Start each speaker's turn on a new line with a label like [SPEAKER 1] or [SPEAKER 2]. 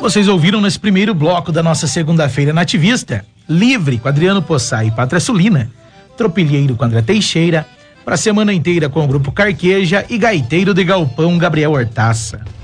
[SPEAKER 1] vocês ouviram nesse primeiro bloco da nossa segunda-feira nativista, Livre com Adriano Possá e Pátria Sulina, Tropilheiro com André Teixeira, Pra Semana Inteira com o Grupo Carqueja e Gaiteiro de Galpão Gabriel Hortaça.